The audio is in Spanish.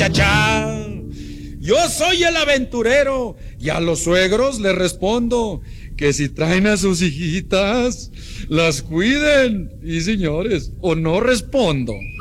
cha. Yo soy el aventurero y a los suegros les respondo que si traen a sus hijitas, las cuiden. Y señores, o no respondo.